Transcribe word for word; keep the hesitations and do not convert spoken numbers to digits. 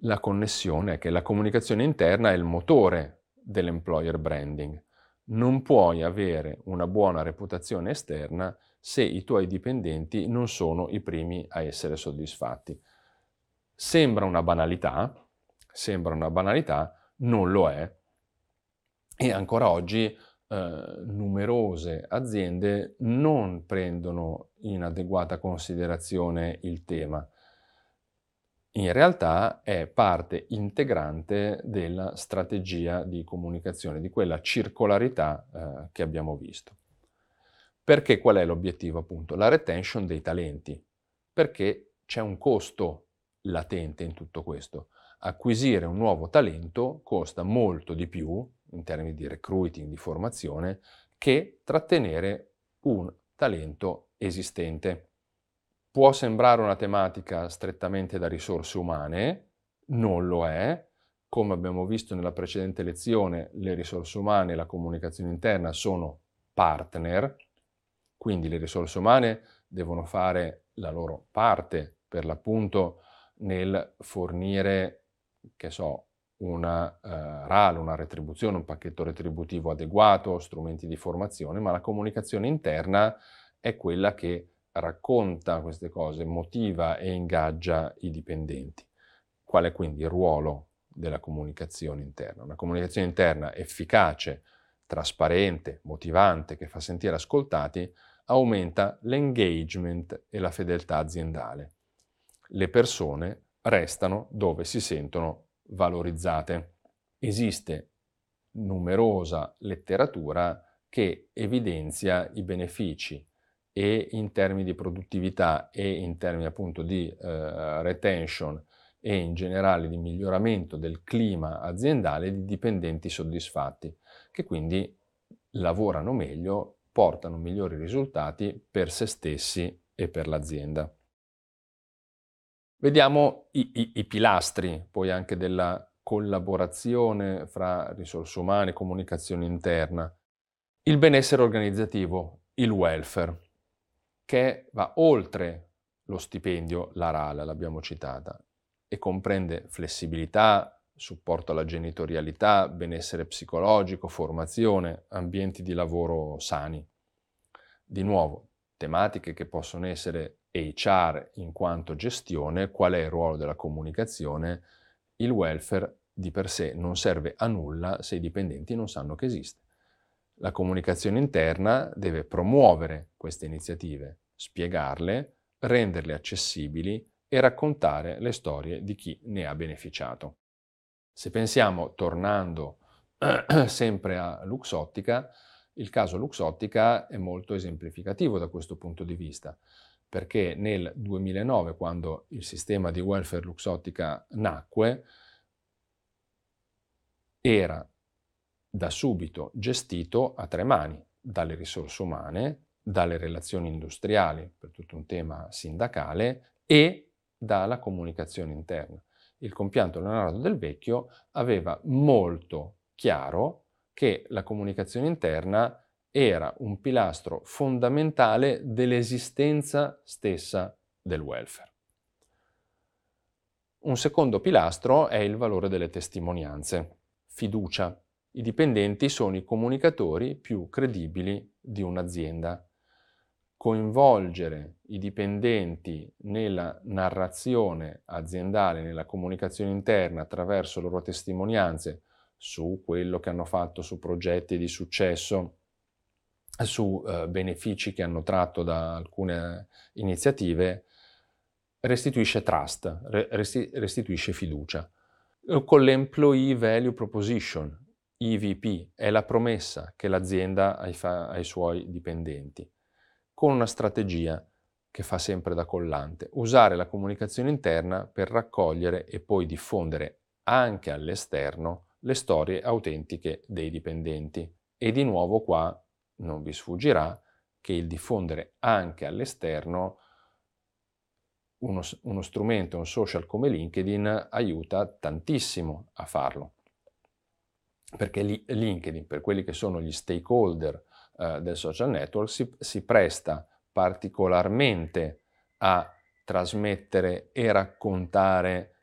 la connessione è che la comunicazione interna è il motore dell'employer branding. Non puoi avere una buona reputazione esterna se i tuoi dipendenti non sono i primi a essere soddisfatti. Sembra una banalità, sembra una banalità, non lo è, e ancora oggi eh, numerose aziende non prendono in adeguata considerazione il tema. In realtà è parte integrante della strategia di comunicazione, di quella circolarità eh, che abbiamo visto. Perché qual è l'obiettivo appunto? La retention dei talenti, perché c'è un costo latente in tutto questo. Acquisire un nuovo talento costa molto di più, in termini di recruiting, di formazione, che trattenere un talento esistente. Può sembrare una tematica strettamente da risorse umane, non lo è. Come abbiamo visto nella precedente lezione, le risorse umane e la comunicazione interna sono partner, quindi le risorse umane devono fare la loro parte, per l'appunto, nel fornire, che so, una uh, R A L, una retribuzione, un pacchetto retributivo adeguato, strumenti di formazione, ma la comunicazione interna è quella che racconta queste cose, motiva e ingaggia i dipendenti. Qual è quindi il ruolo della comunicazione interna? Una comunicazione interna efficace, trasparente, motivante, che fa sentire ascoltati, aumenta l'engagement e la fedeltà aziendale. Le persone restano dove si sentono valorizzate. Esiste numerosa letteratura che evidenzia i benefici e in termini di produttività e in termini appunto di eh, retention e in generale di miglioramento del clima aziendale di dipendenti soddisfatti, che quindi lavorano meglio, portano migliori risultati per se stessi e per l'azienda. Vediamo i, i, i pilastri poi anche della collaborazione fra risorse umane e comunicazione interna. Il benessere organizzativo, il welfare, che va oltre lo stipendio, la R A L, l'abbiamo citata, e comprende flessibilità, supporto alla genitorialità, benessere psicologico, formazione, ambienti di lavoro sani. Di nuovo, tematiche che possono essere H R in quanto gestione, qual è il ruolo della comunicazione, il welfare di per sé non serve a nulla se i dipendenti non sanno che esiste. La comunicazione interna deve promuovere queste iniziative, spiegarle, renderle accessibili e raccontare le storie di chi ne ha beneficiato. Se pensiamo, tornando sempre a Luxottica, il caso Luxottica è molto esemplificativo da questo punto di vista, perché nel duemilanove, quando il sistema di welfare Luxottica nacque, era da subito gestito a tre mani, dalle risorse umane, dalle relazioni industriali, per tutto un tema sindacale, e dalla comunicazione interna. Il compianto Leonardo Del Vecchio aveva molto chiaro che la comunicazione interna era un pilastro fondamentale dell'esistenza stessa del welfare. Un secondo pilastro è il valore delle testimonianze, fiducia. I dipendenti sono i comunicatori più credibili di un'azienda. Coinvolgere i dipendenti nella narrazione aziendale, nella comunicazione interna attraverso le loro testimonianze su quello che hanno fatto, su progetti di successo, su eh, benefici che hanno tratto da alcune iniziative, restituisce trust, resti- restituisce fiducia. Con l'Employee Value Proposition, E V P, è la promessa che l'azienda ha ai, fa- ai suoi dipendenti, con una strategia che fa sempre da collante, usare la comunicazione interna per raccogliere e poi diffondere anche all'esterno le storie autentiche dei dipendenti. E di nuovo qua non vi sfuggirà che il diffondere anche all'esterno uno, uno strumento, un social come LinkedIn aiuta tantissimo a farlo, perché LinkedIn, per quelli che sono gli stakeholder eh, del social network, si, si presta particolarmente a trasmettere e raccontare